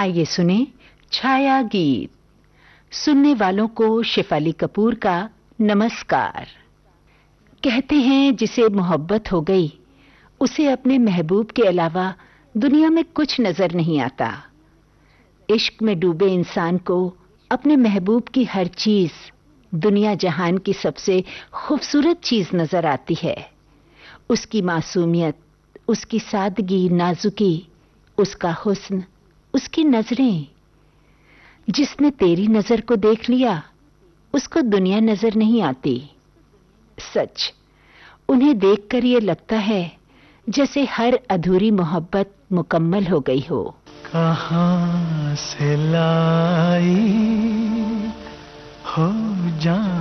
आइए सुने छाया गीत। सुनने वालों को शेफाली कपूर का नमस्कार। कहते हैं जिसे मोहब्बत हो गई उसे अपने महबूब के अलावा दुनिया में कुछ नजर नहीं आता। इश्क में डूबे इंसान को अपने महबूब की हर चीज दुनिया जहान की सबसे खूबसूरत चीज नजर आती है। उसकी मासूमियत, उसकी सादगी, नाजुकी, उसका हुस्न, उसकी नजरें। जिसने तेरी नजर को देख लिया उसको दुनिया नजर नहीं आती। सच, उन्हें देखकर ये लगता है जैसे हर अधूरी मोहब्बत मुकम्मल हो गई हो। कहाँ से लाई हो जान